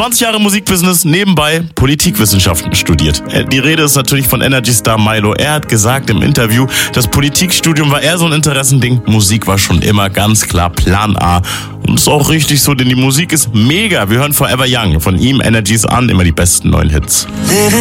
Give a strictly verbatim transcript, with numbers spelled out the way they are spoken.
zwanzig Jahre Musikbusiness, nebenbei Politikwissenschaften studiert. Die Rede ist natürlich von Energy-Star Milo. Er hat gesagt im Interview, das Politikstudium war eher so ein Interessending. Musik war schon immer ganz klar Plan A. Und ist auch richtig so, denn die Musik ist mega. Wir hören Forever Young von ihm, Energies an, immer die besten neuen Hits.